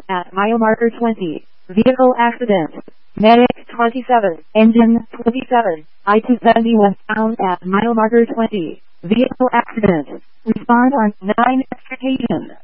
at mile marker 20. Vehicle accident. Medic 27. Engine 27. I-270 westbound at mile marker 20. Vehicle accident. Respond on 9 extrication.